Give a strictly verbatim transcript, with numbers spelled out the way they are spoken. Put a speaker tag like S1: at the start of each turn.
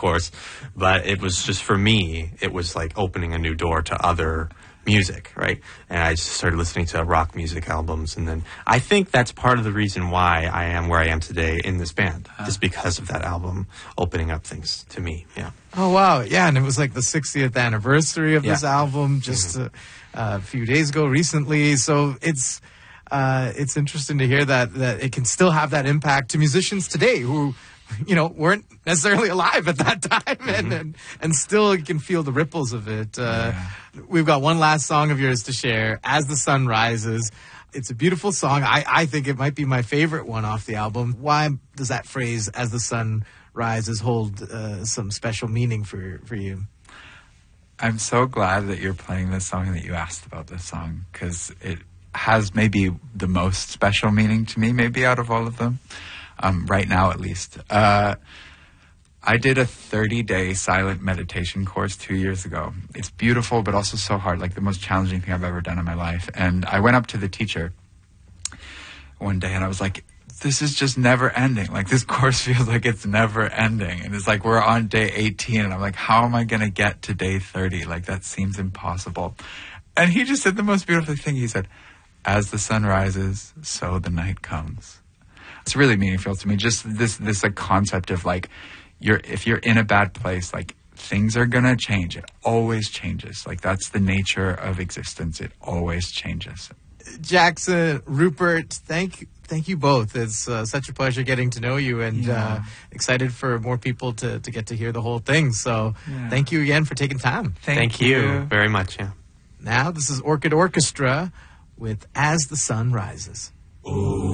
S1: course, but it was just, for me, it was like opening a new door to other music, right? And I just started listening to rock music albums, and then I think that's part of the reason why I am where I am today in this band, uh. is because of that album opening up things to me. Yeah.
S2: Oh wow, yeah, and it was like the sixtieth anniversary of yeah. this album just mm-hmm. a, a few days ago, recently. So it's uh, it's interesting to hear that that it can still have that impact to musicians today who, you know, weren't necessarily alive at that time, mm-hmm. and, and and still you can feel the ripples of it. Uh, yeah. We've got one last song of yours to share, As the Sun Rises. It's a beautiful song. I, I think it might be my favorite one off the album. Why does that phrase, As the Sun Rises, hold uh, some special meaning for, for you?
S3: I'm so glad that you're playing this song and that you asked about this song, because it has maybe the most special meaning to me, maybe out of all of them. Um, right now, at least. Uh, I did a thirty-day silent meditation course two years ago. It's beautiful, but also so hard, like the most challenging thing I've ever done in my life. And I went up to the teacher one day, and I was like, this is just never ending. Like, this course feels like it's never ending. And it's like we're on day eighteen, and I'm like, how am I going to get to day thirty? Like, that seems impossible. And he just said the most beautiful thing. He said, as the sun rises, so the night comes. It's really meaningful to me. Just this, this like concept of like, you're if you're in a bad place, like things are gonna change. It always changes. Like that's the nature of existence. It always changes.
S2: Jackson, Rupert, thank thank you both. It's uh, such a pleasure getting to know you, and yeah. uh, excited for more people to to get to hear the whole thing. So yeah. thank you again for taking time.
S1: Thank, thank you. you very much. Yeah.
S2: Now this is Orchid Orchestra with As the Sun Rises. Ooh.